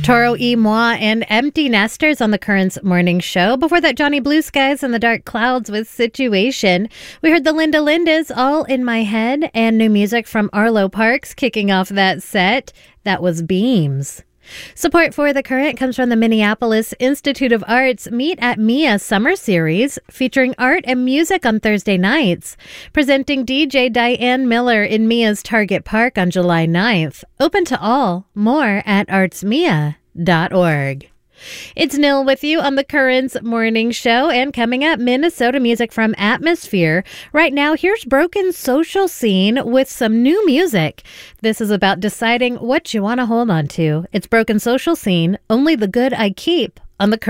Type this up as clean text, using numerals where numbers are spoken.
Toro y Moi and Empty Nesters on the Currents morning show. Before that, Johnny Blue Skies and the Dark Clouds with Situation. We heard the Linda Lindas, All in My Head, and new music from Arlo Parks kicking off that set. That was Beams. Support for The Current comes from the Minneapolis Institute of Arts Meet at Mia Summer Series, featuring art and music on Thursday nights. Presenting DJ Diane Miller in Mia's Target Park on July 9th. Open to all. More at artsmia.org. It's Nil with you on the Currents morning show, and coming up, Minnesota music from Atmosphere. Right now, here's Broken Social Scene with some new music. This is about deciding what you want to hold on to. It's Broken Social Scene, Only the Good I Keep on the